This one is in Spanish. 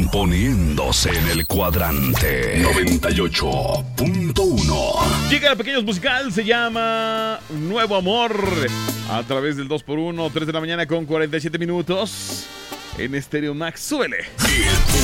Poniéndose en el cuadrante 98.1. Llega a Pequeños Musical, se llama Nuevo Amor. A través del 2x1, 3 de la mañana con 47 minutos. En Stereo Max, súbele.